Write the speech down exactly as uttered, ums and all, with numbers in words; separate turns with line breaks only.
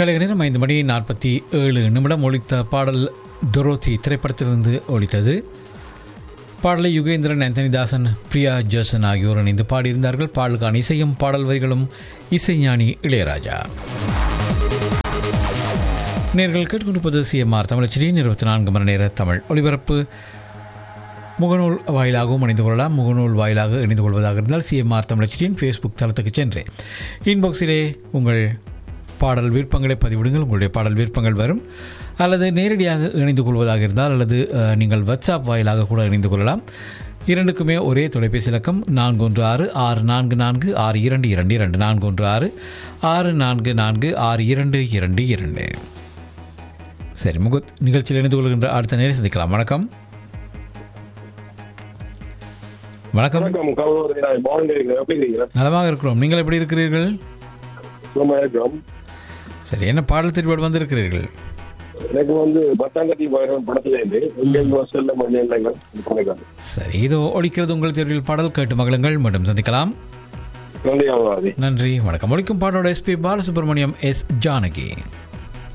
கலை நேரம் ஐந்து மணி நாற்பத்தி ஏழு நிமிடம் ஒலித்த பாடல் துரோதி திரைப்படத்திலிருந்து ஒலித்தது. பாடலை யுகேந்திரன், ஆந்தனிதாசன், பிரியா ஜோசன் ஆகியோர் இணைந்து பாடியிருந்தார்கள். பாடலுக்கான இசையும் பாடல் வரிகளும் இசைஞானி இளையராஜா. நேர்கள் கேட்டுக்கொண்டிருப்பது சிஎம்ஆர் தமிழச்சியின் இருபத்தி நான்கு மணி நேர தமிழ் ஒலிபரப்பு. முகநூல் வாயிலாகவும் இணைந்து கொள்ளலாம். முகநூல் வாயிலாக இணைந்து கொள்வதாக இருந்தால் சிஎம்ஆர் தமிழச்சியின் ஃபேஸ்புக் தளத்துக்கு சென்று இன்பாக்ஸிலே உங்கள் பாடல் விருப்பங்களை பதிவிடுங்கள். உங்களுடைய பாடல் விருப்பங்கள் வரும். அல்லது நேரடியாக இணைந்து கொள்வதாக இருந்தால் அல்லது நீங்கள் வாட்ஸ்அப் வாயிலாக கூட இணைந்து கொள்ளலாம். இரண்டுக்குமே ஒரே தொலைபேசி இலக்கம் நான்கு ஒன்று ஆறு ஆறு நான்கு நான்கு ஆறு இரண்டு இரண்டு இரண்டு நான்கு ஒன்று ஆறு ஆறு நான்கு நான்கு ஆறு இரண்டு இரண்டு இரண்டு. சரி, முகத் நிகழ்ச்சியில் இணைந்து கொள்கின்ற அடுத்த நேரம் சந்திக்கலாம். வணக்கம். வணக்கம். நலமாக இருக்கிறோம். நீங்கள் எப்படி இருக்கிறீர்கள்? சரி, என்ன பாடல் திருப்பாடு வந்திருக்கிறீர்கள்?
எனக்கு வந்து பத்தாங்கத்தி படத்துல இருந்து.
சரி, இதோ ஒழிக்கிறது உங்கள் தேர்வில் பாடல். கேட்டு மகளுங்கள். மீண்டும் சந்திக்கலாம்.
நன்றி.
நன்றி, வணக்கம். ஒழிக்கும் பாடலோட S B Balasubramaniam, S Janaki.